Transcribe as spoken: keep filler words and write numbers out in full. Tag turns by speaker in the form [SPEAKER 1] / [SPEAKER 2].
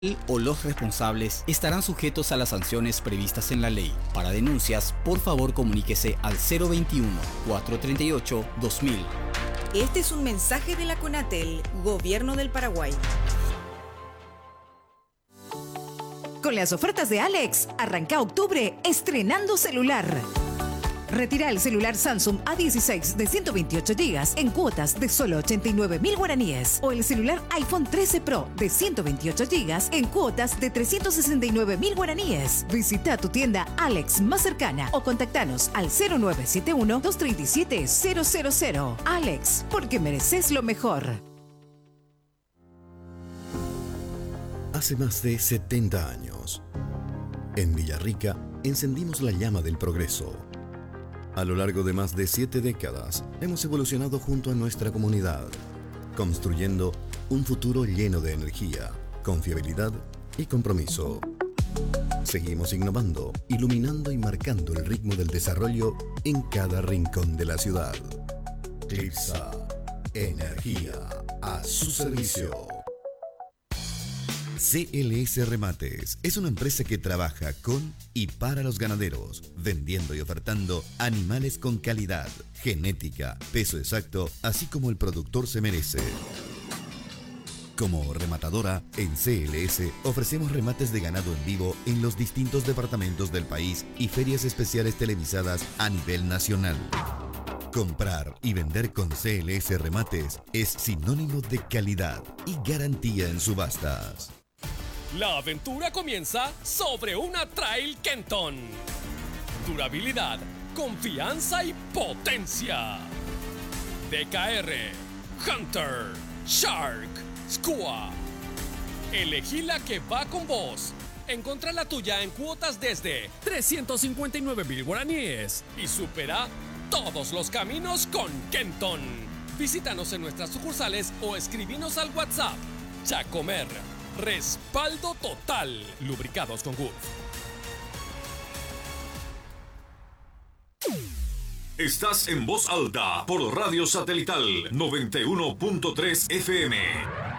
[SPEAKER 1] o los responsables estarán sujetos a las sanciones previstas en la ley. Para denuncias, por favor comuníquese al cero veintiuno, cuatrocientos treinta y ocho, dos mil.
[SPEAKER 2] Este es un mensaje de la CONATEL, Gobierno del Paraguay.
[SPEAKER 3] Con las ofertas de Alex, arranca octubre estrenando celular. Retira el celular Samsung A dieciséis de ciento veintiocho gigas en cuotas de solo ochenta y nueve mil guaraníes o el celular iPhone trece Pro de ciento veintiocho gigas en cuotas de trescientos sesenta y nueve mil guaraníes. Visita tu tienda Alex más cercana o contactanos al cero nueve siete uno, dos tres siete, cero cero cero. Alex, porque mereces lo mejor.
[SPEAKER 4] Hace más de setenta años, en Villarrica encendimos la llama del progreso. A lo largo de más de siete décadas, hemos evolucionado junto a nuestra comunidad, construyendo un futuro lleno de energía, confiabilidad y compromiso. Seguimos innovando, iluminando y marcando el ritmo del desarrollo en cada rincón de la ciudad. Clipsa, energía a su servicio. C L S Remates es una empresa que trabaja con y para los ganaderos, vendiendo y ofertando animales con calidad, genética, peso exacto, así como el productor se merece. Como rematadora, en C L S ofrecemos remates de ganado en vivo en los distintos departamentos del país y ferias especiales televisadas a nivel nacional. Comprar y vender con C L S Remates es sinónimo de calidad y garantía en subastas.
[SPEAKER 5] La aventura comienza sobre una Trail Kenton. Durabilidad, confianza y potencia. D K R, Hunter, Shark, Skua. Elegí la que va con vos. Encontrá la tuya en cuotas desde trescientos cincuenta y nueve mil guaraníes y supera todos los caminos con Kenton. Visítanos en nuestras sucursales o escribinos al WhatsApp. Chacomer. Respaldo total. Lubricados con Gulf.
[SPEAKER 6] Estás en voz alta por Radio Satelital noventa y uno punto tres F M.